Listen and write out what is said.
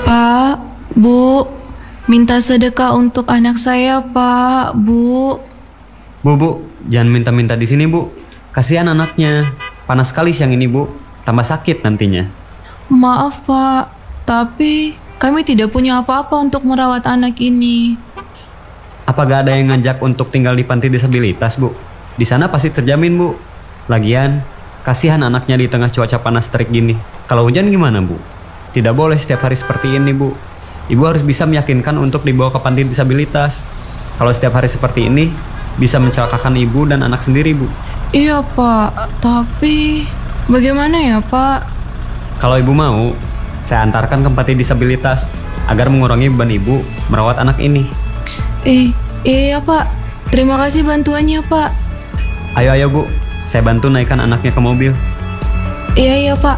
Pak, Bu, minta sedekah untuk anak saya, Pak, Bu. Bu, jangan minta-minta di sini, Bu. Kasihan anaknya. Panas sekali siang ini, Bu. Tambah sakit nantinya. Maaf, Pak, tapi kami tidak punya apa-apa untuk merawat anak ini. Apa gak ada yang ngajak untuk tinggal di panti disabilitas, Bu? Di sana pasti terjamin, Bu. Lagian, kasihan anaknya di tengah cuaca panas terik gini. Kalau hujan gimana, Bu? Tidak boleh setiap hari seperti ini, Bu. Ibu harus bisa meyakinkan untuk dibawa ke panti disabilitas. Kalau setiap hari seperti ini, bisa mencelakakan ibu dan anak sendiri, Bu. Iya, Pak, tapi bagaimana ya, Pak? Kalau ibu mau, saya antarkan ke panti disabilitas agar mengurangi beban ibu merawat anak ini. Iya, Pak. Terima kasih bantuannya, Pak. Ayo, Bu. Saya bantu naikkan anaknya ke mobil. Iya, Pak.